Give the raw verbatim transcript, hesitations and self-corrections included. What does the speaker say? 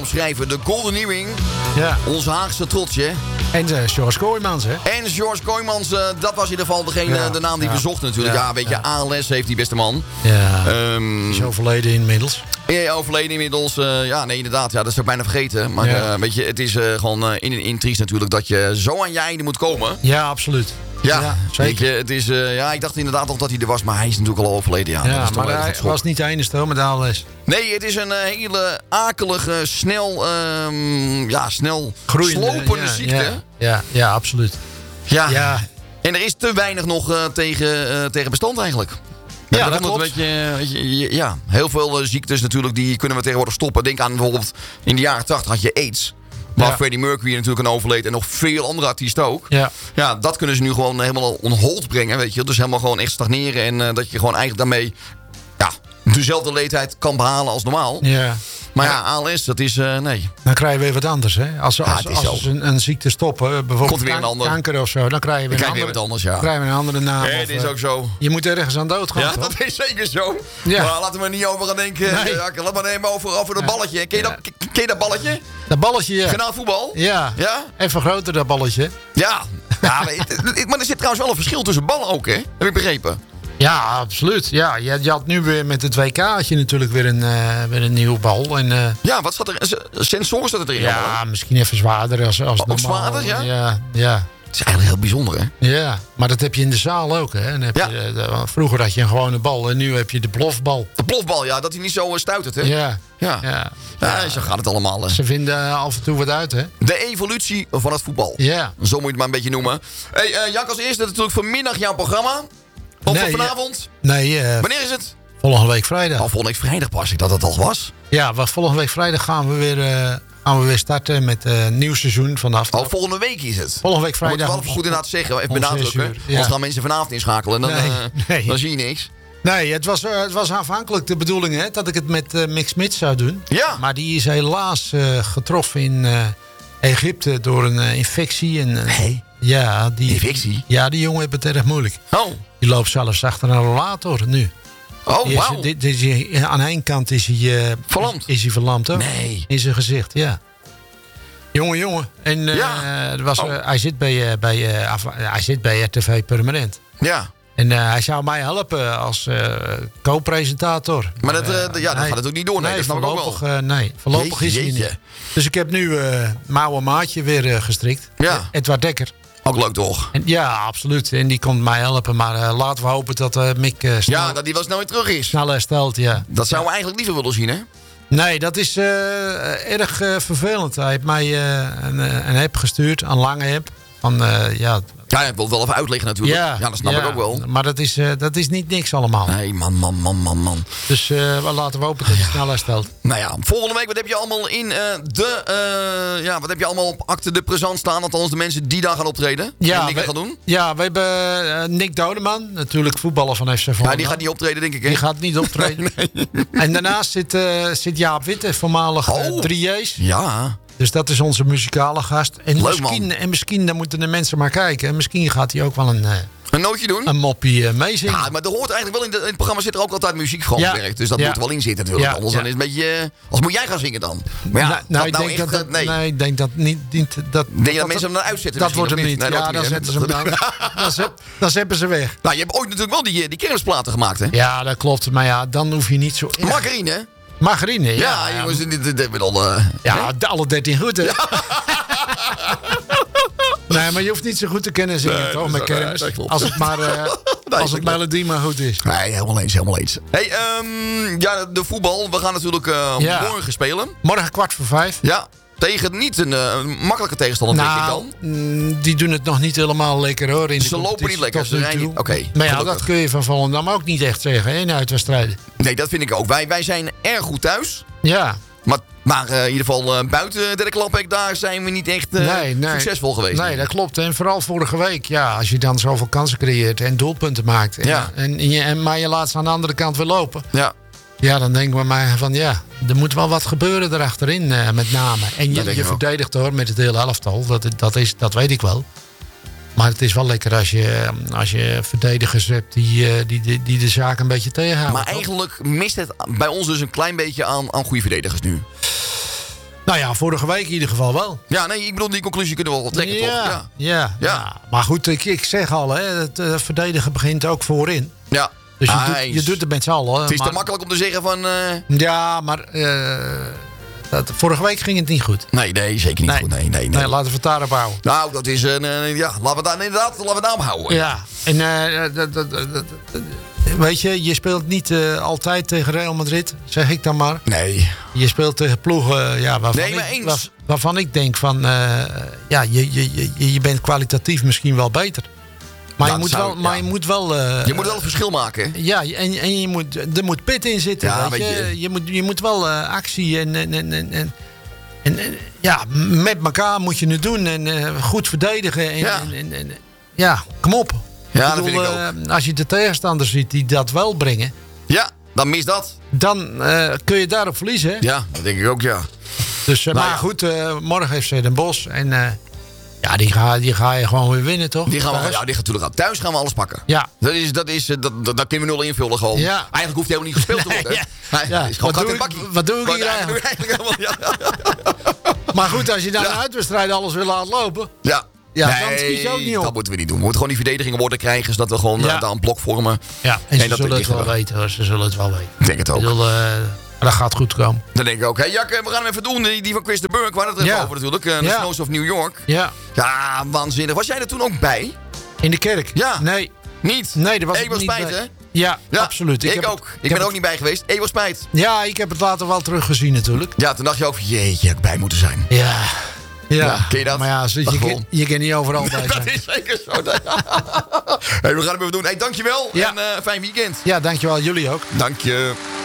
omschrijven. De Golden Earring. Ja. Onze Haagse trots, hè? En uh, George Kooijmans, hè? En George Kooijmans, uh, dat was in ieder geval degene, Ja, de naam die ja, we zochten natuurlijk. Ja, ja, weet je, ja. A L S heeft die beste man. Ja, Um, die is overleden inmiddels. Ja, overleden inmiddels. Uh, ja, nee, inderdaad. Ja, dat is ook bijna vergeten. Maar Ja. uh, weet je, het is uh, gewoon uh, in een intriest natuurlijk dat je zo aan je einde moet komen. Ja, absoluut. Ja, Ja, weet je, zeker. het is, uh, ja, ik dacht inderdaad al dat hij er was, maar hij is natuurlijk al overleden. Ja, Ja, dat is toch maar wel hij echt schok. was niet de enige stel met de A L S. Nee, het is een uh, hele akelige, snel, um, ja, snel Groeiende, slopende ja, ziekte. Ja, ja, ja, absoluut. Ja. Ja, En er is te weinig nog uh, tegen, uh, tegen bestand eigenlijk. Ja, dat dat komt klopt. Een beetje, weet je, ja, heel veel uh, ziektes natuurlijk, die kunnen we tegenwoordig stoppen. Denk aan bijvoorbeeld, in de jaren tachtig had je AIDS. Waar Ja. Freddie Mercury natuurlijk aan overleed. En nog veel andere artiesten ook. ja. Ja, dat kunnen ze nu gewoon helemaal on hold brengen. Weet je? Dus helemaal gewoon echt stagneren. En uh, dat je gewoon eigenlijk daarmee ja, dezelfde leeftijd kan behalen als normaal. ja. Maar ja, A L S, dat is, uh, nee. Dan krijg je weer wat anders, hè? Als, als, het is als, zo. als een, een ziekte stoppen, bijvoorbeeld Komt er weer een kan- ander. kanker of zo, dan krijg je weer, Dan een, krijg je weer andere, wat anders, ja. krijg je weer een andere naam. Nee, of, het is uh, ook zo. Je moet ergens aan dood gaan, Ja, toch? dat is zeker zo. Ja. Maar laten we er niet over gaan denken. Nee. Ja, laat maar nemen over, over dat Ja. balletje. Ken je, Ja. dat, ken je dat balletje? Dat balletje, ja. Genaamd voetbal? Ja. Ja? Even groter, dat balletje. Ja. Ja, maar, het- maar er zit trouwens wel een verschil tussen ballen ook, hè? Heb ik begrepen. Ja, absoluut. Ja, je, je had nu weer met het W K had je natuurlijk weer een, uh, weer een nieuwe bal. En, uh, Ja, wat zat er? Sensoren zat erin? allemaal, ja, misschien even zwaarder als, als Ook normaal. zwaarder, ja? Ja, ja. Het is eigenlijk heel bijzonder, hè? Ja, maar dat heb je in de zaal ook. Hè? Dan heb Ja. je, de, vroeger had je een gewone bal en nu heb je de plofbal. De plofbal, ja, dat hij niet zo uh, stuitert, hè? Ja, Ja. ja. Ja, zo gaat het allemaal. Hè. Ze vinden af en toe wat uit, hè? De evolutie van het voetbal. Ja. Zo moet je het maar een beetje noemen. Hey, uh, Jack, als eerste natuurlijk vanmiddag jouw programma. Of Nee, vanavond. Nee, uh, Wanneer is het? volgende week vrijdag. Al volgende week vrijdag pas ik dat het al was. Ja, maar volgende week vrijdag gaan we weer, uh, gaan we weer starten met een uh, nieuw seizoen vanaf. Al volgende week is het. Volgende week Moet vrijdag. wel even goed inderdaad zeggen. Even om zes benadrukken. uur, ja. Anders gaan mensen vanavond inschakelen. En dan, Nee, uh, nee. dan zie je niks. Nee, het was, uh, het was aanvankelijk de bedoeling hè, dat ik het met uh, Mick Smith zou doen. Ja. Maar die is helaas uh, getroffen in uh, Egypte door een uh, infectie. En, uh, Nee. Ja, die, Infectie? Ja, die jongen heeft het erg moeilijk. Oh. Die loopt zelfs achter een rollator nu. Oh, Die is- wauw. dit- dit is- aan één kant is hij, uh, Verlamd? Is hij verlamd ook. Nee. In zijn gezicht, ja. Jongen, jongen. En uh, Ja. er was, uh, Oh. hij, zit bij, uh, bij, uh, af- hij zit bij R T V Permanent. Ja. En uh, hij zou mij helpen als uh, co-presentator. Maar dat, uh, Uh, ja, dat nee. gaat natuurlijk niet door. Nee, dat snap ik ook wel. voorlopig, uh, nee, voorlopig Jeetje, is hij jeetje. niet. Dus ik heb nu uh, mijn oude maatje weer uh, gestrikt. Ja. Edward Dekker. Ook leuk toch? En, ja, absoluut. En die komt mij helpen. Maar uh, laten we hopen dat uh, Mick uh, snel, Ja, dat die wel snel weer terug is. snel herstelt. Ja. Dat zouden we eigenlijk liever willen zien, hè? Nee, dat is uh, erg uh, vervelend. Hij heeft mij uh, een, uh, een app gestuurd, een lange app. Van, uh, ja, Ja, ik wil het wel even uitleggen natuurlijk. Ja, dat snap ja, ik ook wel. Maar dat is, uh, dat is niet niks allemaal. Nee, man, man, man, man, man. Dus uh, we laten we hopen dat hij snel herstelt. Nou ja, volgende week, wat heb je allemaal in uh, de... Uh, ja, wat heb je allemaal op acte de présent staan? Althans, de mensen die daar gaan optreden. en dingen we, gaan doen. Ja, we hebben uh, Nick Doudeman, natuurlijk voetballer van F C Volendam. Ja, die gaat niet optreden, denk ik, hè? Die gaat niet optreden. En daarnaast zit, uh, zit Jaap Witte, voormalig uh, Oh. drie J's. Ja. Dus dat is onze muzikale gast. En, Leuk, misschien, man. en misschien, dan moeten de mensen maar kijken. En misschien gaat hij ook wel een, uh, Een nootje doen? een moppie uh, meezingen. Ja, maar er hoort eigenlijk wel in, de, in het programma zit er ook altijd muziek van Ja. gewerkt. Dus dat Ja. moet er wel in zitten natuurlijk. Ja. Anders Ja. dan is het een beetje... uh, Als moet jij gaan zingen dan. Maar ja, nou, nou, dat ik nou denk echt, dat, dat, nee. nee, ik denk dat niet. niet dat, Denk je dat dat mensen hem dan uitzetten? Dat misschien, wordt of hem niet. Nee, Ja, dat dan niet, hè? zetten ze hem dan. Dan, zet, dan zetten ze weg. Nou, je hebt ooit natuurlijk wel die, die kermisplaten gemaakt, hè? Ja, dat klopt. Maar ja, dan hoef je niet zo... erg- Margarine, hè? Margarine, ja. Ja, ja, jongens, dit, dit, dit met al... Uh, ja, de- alle dertien goed, hè? Nee, maar je hoeft niet zo goed te kennen zingen, Nee, toch, dat met is- nee, kermis. dat klopt. Als het maar... uh, Nee, als dat het klopt. melodie maar goed is. Nee, helemaal eens, helemaal eens. Hey, um, ja, de voetbal. We gaan natuurlijk uh, Ja. morgen spelen. Morgen kwart voor vijf. Ja, tegen niet een uh, makkelijke tegenstander, denk ik Nou, dan. mm, die doen het nog niet helemaal lekker, hoor. In de Ze lopen competitie niet lekker, tot ze nu rijden toe. niet- oké, Maar ja, gelukkig. dat kun je van Volendam ook niet echt zeggen, hè, in de uitwedstrijden. Nee, dat vind ik ook. Wij, wij zijn erg goed thuis. Ja. Maar, maar uh, in ieder geval uh, buiten de Klaphek, daar zijn we niet echt uh, Nee, nee. succesvol geweest. Nee, dat klopt. En vooral vorige week, ja, als je dan zoveel kansen creëert en doelpunten maakt. En, Ja. en, en, je, en maar je laat ze aan de andere kant weer lopen. Ja, Ja, dan denken we maar van ja, er moet wel wat gebeuren erachterin uh, met name. En Dat je, denk je ik wel. verdedigt hoor met het hele elftal. Dat, dat, is, dat weet ik wel. Maar het is wel lekker als je, als je verdedigers hebt die, uh, die, die, die de zaak een beetje tegenhouden. maar toch? eigenlijk mist het bij ons dus een klein beetje aan, aan goede verdedigers nu. Nou ja, vorige week in ieder geval wel. Ja, nee, ik bedoel, die conclusie kunnen we wel trekken, ja, toch? Ja, ja, ja. ja. Maar goed, ik, ik zeg al, hè, het uh, verdedigen begint ook voorin. Ja. Dus je, ah, doet, je doet het met z'n allen. Het is maar, te makkelijk om te zeggen van... Uh... Ja, maar uh, dat, vorige week ging het niet goed. Nee, nee, zeker niet nee. goed. Nee, nee, nee. nee, laten we het daarop houden. Nou, dat is een... Uh, ja, laten we daar inderdaad laten we daarop houden. Ja, en uh, dat, dat, dat, dat, weet je, je speelt niet uh, altijd tegen Real Madrid, zeg ik dan maar. Nee. Je speelt tegen ploegen ja, waarvan, nee, maar ik, eens. waar, waarvan ik denk van... Uh, ja, je, je, je, je bent kwalitatief misschien wel beter. Maar, ja, je, moet zou, wel, ja. maar je moet wel... Uh, je moet wel het verschil maken. Hè? Ja, en, en je moet, er moet pit in zitten. Ja, weet je? je. Je, moet, je moet wel uh, actie en... en, en, en, en En, en ja, met elkaar moet je het doen en uh, goed verdedigen. En, ja. En, en, en, ja, kom op. Ja, ik dat bedoel, vind ik ook. Uh, als je de tegenstander ziet die dat wel brengen... Ja, dan mis dat. Dan uh, kun je daarop verliezen. Hè? Ja, dat denk ik ook, ja. Dus, uh, nou, maar ja. goed, uh, morgen heeft ze Den Bosch. En uh, ja, die ga, die ga je gewoon weer winnen, toch? Die gaan we, thuis? ja, die gaat natuurlijk thuis gaan we alles pakken. Ja. Dat is, dat is, dat, dat, dat kunnen we nul invullen gewoon. Ja. Eigenlijk hoeft hij helemaal niet gespeeld te worden. Nee, ja. Hij Ja. is gewoon Wat kat doe en ik- bakkie. wat doe ik Wat hier eigenlijk? eigenlijk helemaal, ja. Maar goed, als je dan Ja. een uitwedstrijd alles wil laten lopen... Ja. Ja, nee, dan schiet je ook niet op. dat moeten we niet doen. We moeten gewoon die verdediging op orde krijgen... zodat we gewoon Ja. uh, daar een blok vormen. Ja, en ze dat zullen het ligt wel er wel. weten, hoor. Ze zullen het wel weten. Ik denk het ook. Ik bedoel, uh, dat gaat goed komen. Dan denk ik ook. Hé, hey, Jakke, we gaan hem even doen. Die, die van Chris de Burgh, waar het er even Ja. over natuurlijk. Uh, de Ja. Snows of New York. Ja, Ja, waanzinnig. Was jij er toen ook bij? in de kerk. Ja. Nee, Niet? nee, daar was Hey, ik was niet spijt, bij. hè? Ja, Ja, absoluut. Ik, heb ook. het- ik heb ben er ook het- niet bij geweest. Eeuwig spijt. Ja, ik heb het later wel teruggezien natuurlijk. Ja, toen dacht je ook, jeetje, had ik bij moeten zijn. Ja. Ja, Ja, ken je dat? maar ja, zo- Dat je, gewoon. kan, je kan niet overal bij Dat zijn. is zeker zo. Hey, we gaan het even doen. Hey, dankjewel Ja. en uh, fijn weekend. Ja, dankjewel. Jullie ook. Dank je.